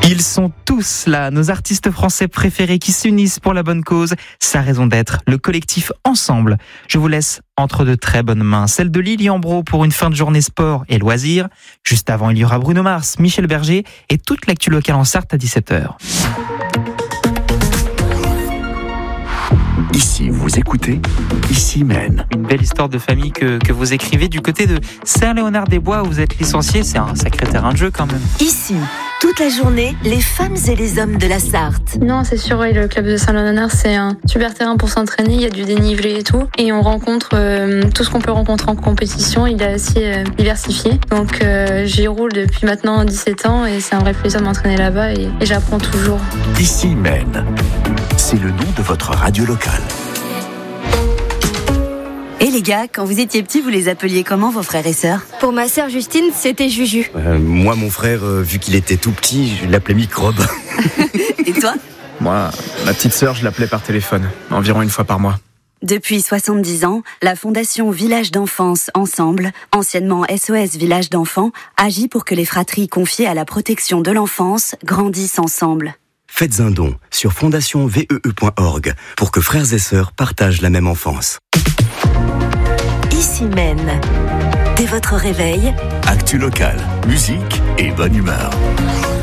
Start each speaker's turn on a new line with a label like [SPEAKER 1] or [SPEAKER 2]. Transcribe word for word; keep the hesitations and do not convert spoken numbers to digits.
[SPEAKER 1] Ils sont tous là, nos artistes français préférés qui s'unissent pour la bonne cause. Sa raison d'être, le collectif Ensemble. Je vous laisse entre de très bonnes mains. Celle de Lilian Brault pour une fin de journée sport et loisirs. Juste avant, il y aura Bruno Mars, Michel Berger et toute l'actu locale en Sarthe à dix-sept heures.
[SPEAKER 2] Ici, vous écoutez, ici mène.
[SPEAKER 1] Une belle histoire de famille que, que vous écrivez du côté de Saint-Léonard-des-Bois où vous êtes licencié. C'est un sacré terrain de jeu quand même.
[SPEAKER 3] Ici, toute la journée, les femmes et les hommes de la Sarthe.
[SPEAKER 4] Non, c'est sûr, oui, le club de Saint-Léonard, c'est un super terrain pour s'entraîner. Il y a du dénivelé et tout. Et on rencontre euh, tout ce qu'on peut rencontrer en compétition. Il est assez euh, diversifié. Donc euh, j'y roule depuis maintenant dix-sept ans et c'est un vrai plaisir de m'entraîner là-bas et, et j'apprends toujours.
[SPEAKER 2] Ici mène. C'est le nom de votre radio locale.
[SPEAKER 3] Et les gars, quand vous étiez petits, vous les appeliez comment vos frères et sœurs?
[SPEAKER 5] Pour ma sœur Justine, c'était Juju.
[SPEAKER 6] Euh, moi, mon frère, euh, vu qu'il était tout petit, je l'appelais Microbe.
[SPEAKER 3] Et toi?
[SPEAKER 7] Moi, ma petite sœur, je l'appelais par téléphone, environ une fois par mois.
[SPEAKER 3] Depuis soixante-dix ans, la Fondation Village d'Enfance Ensemble, anciennement S O S Village d'Enfants, agit pour que les fratries confiées à la protection de l'enfance grandissent ensemble.
[SPEAKER 6] Faites un don sur fondation v e e point org pour que frères et sœurs partagent la même enfance.
[SPEAKER 3] Ici mène. Dès votre réveil,
[SPEAKER 2] Actu locale, musique et bonne humeur.